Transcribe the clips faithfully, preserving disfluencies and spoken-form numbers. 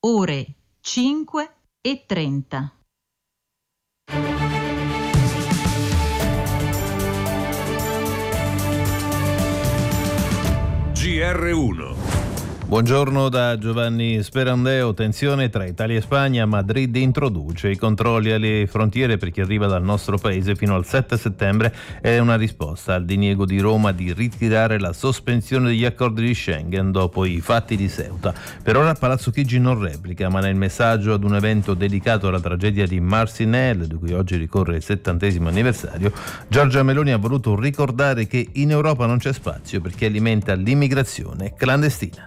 ore cinque e trenta. G R uno. Buongiorno da Giovanni Sperandeo. Tensione tra Italia e Spagna. Madrid introduce i controlli alle frontiere per chi arriva dal nostro paese fino al sette settembre. È una risposta al diniego di Roma di ritirare la sospensione degli accordi di Schengen dopo i fatti di Ceuta. Per ora Palazzo Chigi non replica, ma nel messaggio ad un evento dedicato alla tragedia di Marcinelle, di cui oggi ricorre il settantesimo anniversario, Giorgia Meloni ha voluto ricordare che in Europa non c'è spazio per chi alimenta l'immigrazione clandestina.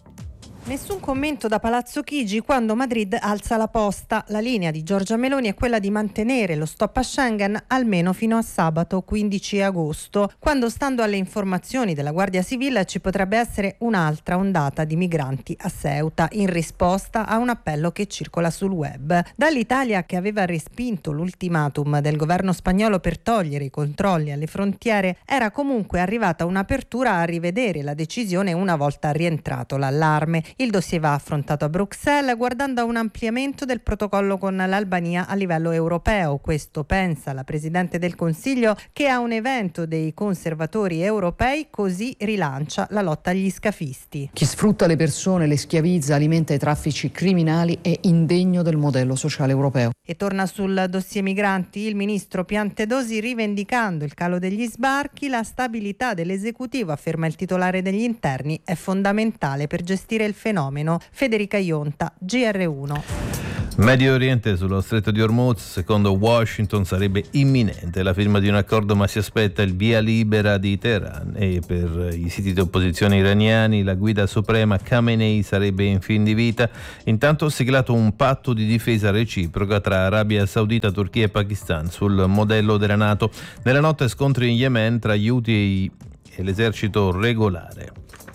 Nessun commento da Palazzo Chigi quando Madrid alza la posta. La linea di Giorgia Meloni è quella di mantenere lo stop a Schengen almeno fino a sabato quindici agosto, quando, stando alle informazioni della Guardia Civile, ci potrebbe essere un'altra ondata di migranti a Ceuta, in risposta a un appello che circola sul web. Dall'Italia, che aveva respinto l'ultimatum del governo spagnolo per togliere i controlli alle frontiere, era comunque arrivata un'apertura a rivedere la decisione una volta rientrato l'allarme. Il dossier va affrontato a Bruxelles guardando a un ampliamento del protocollo con l'Albania a livello europeo. Questo pensa la Presidente del Consiglio, che a un evento dei conservatori europei così rilancia la lotta agli scafisti. Chi sfrutta le persone, le schiavizza, alimenta i traffici criminali è indegno del modello sociale europeo. E torna sul dossier migranti il ministro Piantedosi, rivendicando il calo degli sbarchi. La stabilità dell'esecutivo, afferma il titolare degli interni, è fondamentale per gestire il fenomeno. Federica Ionta, G R uno. Medio Oriente, sullo stretto di Hormuz, secondo Washington sarebbe imminente la firma di un accordo, ma si aspetta il via libera di Teheran, e per i siti di opposizione iraniani la guida suprema Khamenei sarebbe in fin di vita. Intanto siglato un patto di difesa reciproca tra Arabia Saudita, Turchia e Pakistan sul modello della NATO. Nella notte scontri in Yemen tra gli Houthi e l'esercito regolare.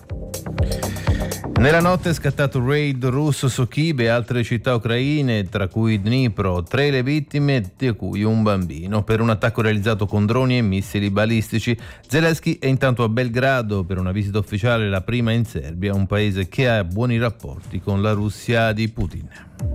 Nella notte è scattato un raid russo su Kiev e altre città ucraine, tra cui Dnipro, tre le vittime, di cui un bambino, per un attacco realizzato con droni e missili balistici. Zelensky è intanto a Belgrado per una visita ufficiale, la prima in Serbia, un paese che ha buoni rapporti con la Russia di Putin.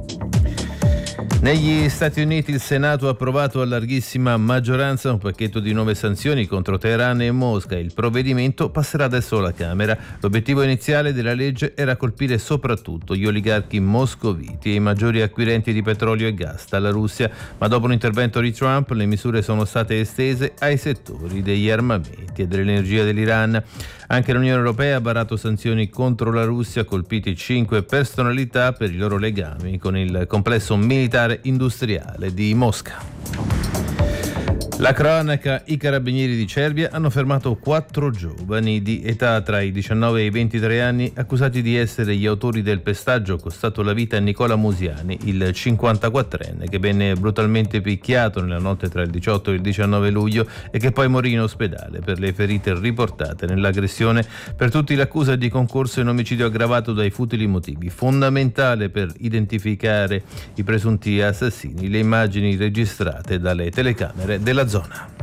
Negli Stati Uniti il Senato ha approvato a larghissima maggioranza un pacchetto di nuove sanzioni contro Teheran e Mosca. Il provvedimento passerà adesso alla Camera. L'obiettivo iniziale della legge era colpire soprattutto gli oligarchi moscoviti e i maggiori acquirenti di petrolio e gas dalla Russia, ma dopo un intervento di Trump le misure sono state estese ai settori degli armamenti e dell'energia dell'Iran. Anche l'Unione Europea ha varato sanzioni contro la Russia, colpiti cinque personalità per i loro legami con il complesso militare industriale di Mosca. La cronaca: i carabinieri di Cervia hanno fermato quattro giovani di età tra i diciannove e i ventitré anni accusati di essere gli autori del pestaggio costato la vita a Nicola Musiani, il cinquantaquattrenne che venne brutalmente picchiato nella notte tra il diciotto e il diciannove luglio e che poi morì in ospedale per le ferite riportate nell'aggressione. Per tutti l'accusa è di concorso in omicidio aggravato dai futili motivi. Fondamentale per identificare i presunti assassini le immagini registrate dalle telecamere della zona.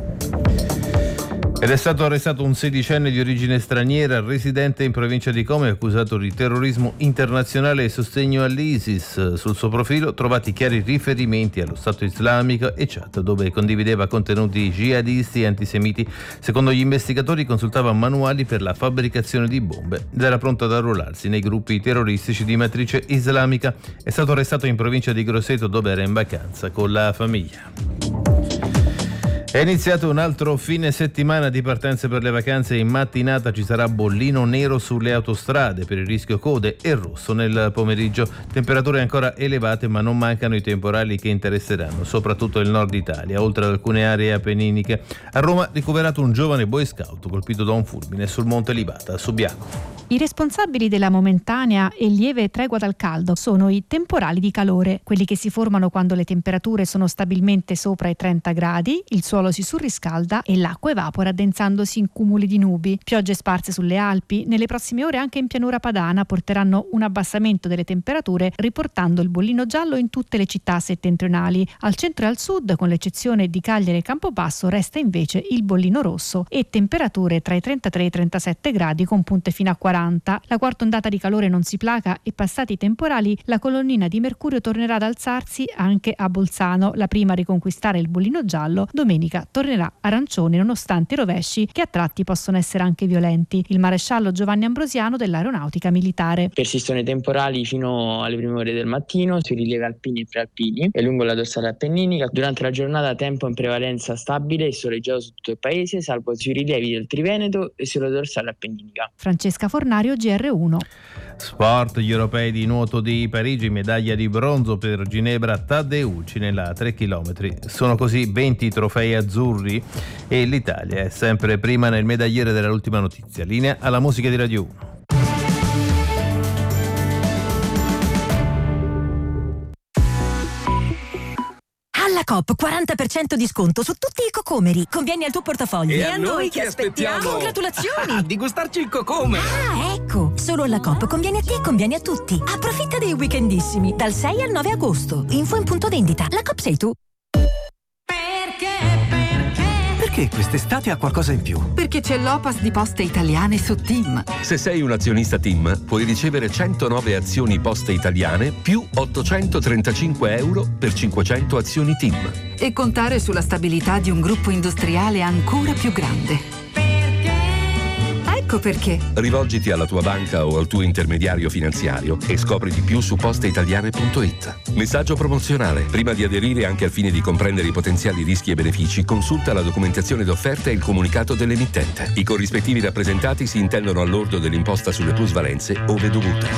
Ed è stato arrestato un sedicenne di origine straniera residente in provincia di Como, accusato di terrorismo internazionale e sostegno all'ISIS. Sul suo profilo trovati chiari riferimenti allo Stato islamico e chat dove condivideva contenuti jihadisti e antisemiti. Secondo gli investigatori consultava manuali per la fabbricazione di bombe ed era pronto ad arruolarsi nei gruppi terroristici di matrice islamica. È stato arrestato in provincia di Grosseto dove era in vacanza con la famiglia. È iniziato un altro fine settimana di partenze per le vacanze. In mattinata ci sarà bollino nero sulle autostrade per il rischio code e rosso nel pomeriggio. Temperature ancora elevate, ma non mancano i temporali che interesseranno soprattutto il nord Italia, oltre ad alcune aree appenniniche. A Roma ricoverato un giovane boy scout colpito da un fulmine sul Monte Libata a Subiaco. I responsabili della momentanea e lieve tregua dal caldo sono i temporali di calore, quelli che si formano quando le temperature sono stabilmente sopra i trenta gradi, il suolo suolo si surriscalda e l'acqua evapora addensandosi in cumuli di nubi. Piogge sparse sulle Alpi, nelle prossime ore anche in pianura padana porteranno un abbassamento delle temperature, riportando il bollino giallo in tutte le città settentrionali. Al centro e al sud, con l'eccezione di Cagliari e Campobasso, resta invece il bollino rosso e temperature tra i trentatré e i trentasette gradi con punte fino a quaranta. La quarta ondata di calore non si placa e passati i temporali la colonnina di mercurio tornerà ad alzarsi anche a Bolzano. La prima a riconquistare il bollino giallo, domenica tornerà arancione nonostante i rovesci che a tratti possono essere anche violenti. Il maresciallo Giovanni Ambrosiano dell'Aeronautica Militare. Persistono i temporali fino alle prime ore del mattino sui rilievi alpini e prealpini e lungo la dorsale appenninica. Durante la giornata tempo in prevalenza stabile e soleggiato su tutto il paese, salvo sui rilievi del Triveneto e sulla dorsale appenninica. Francesca Fornario, G R uno. Sport, gli europei di nuoto di Parigi, medaglia di bronzo per Ginebra Taddeucci nella tre chilometri. Sono così venti trofei azzurri e l'Italia è sempre prima nel medagliere dell'ultima notizia. Linea alla musica di Radio uno. Alla Coop quaranta per cento di sconto su tutti i cocomeri. Convieni al tuo portafoglio. E, e a noi che aspettiamo? aspettiamo? Congratulazioni! Ah, di gustarci il cocome! Ah, ecco! Solo alla Coop conviene a te e conviene a tutti. Approfitta dei weekendissimi dal sei al nove agosto. Info in punto vendita. La Coop sei tu. Perché quest'estate ha qualcosa in più? Perché c'è l'Opas di Poste Italiane su TIM. Se sei un azionista TIM, puoi ricevere centonove azioni Poste Italiane più ottocentotrentacinque euro per cinquecento azioni TIM. E contare sulla stabilità di un gruppo industriale ancora più grande. Ecco perché. Rivolgiti alla tua banca o al tuo intermediario finanziario e scopri di più su posteitaliane punto it. Messaggio promozionale. Prima di aderire, anche al fine di comprendere i potenziali rischi e benefici, consulta la documentazione d'offerta e il comunicato dell'emittente. I corrispettivi rappresentati si intendono all'ordo dell'imposta sulle plusvalenze ove dovute.